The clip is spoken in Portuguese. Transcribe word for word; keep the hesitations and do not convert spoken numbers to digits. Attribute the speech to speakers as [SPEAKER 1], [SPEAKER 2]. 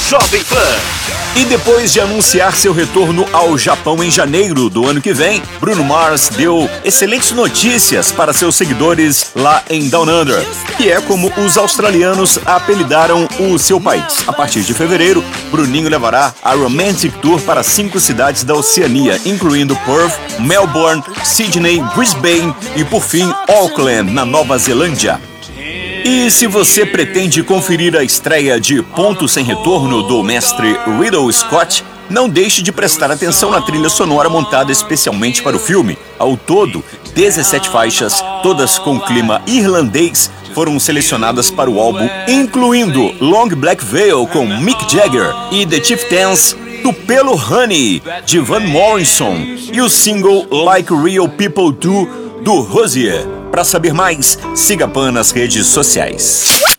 [SPEAKER 1] Jovem Pan.
[SPEAKER 2] E depois de anunciar seu retorno ao Japão em janeiro do ano que vem, Bruno Mars deu excelentes notícias para seus seguidores lá em Down Under, que é como os australianos apelidaram o seu país. A partir de fevereiro, Bruninho levará a Romantic Tour para cinco cidades da Oceania, incluindo Perth, Melbourne, Sydney, Brisbane e, por fim, Auckland, na Nova Zelândia. E se você pretende conferir a estreia de Ponto Sem Retorno do mestre Ridley Scott, não deixe de prestar atenção na trilha sonora montada especialmente para o filme. Ao todo, dezessete faixas, todas com clima irlandês, foram selecionadas para o álbum, incluindo Long Black Veil com Mick Jagger e The Chieftains, Tupelo Honey, de Van Morrison, e o single Like Real People Do, do Hozier. Para saber mais, siga a Pan nas redes sociais.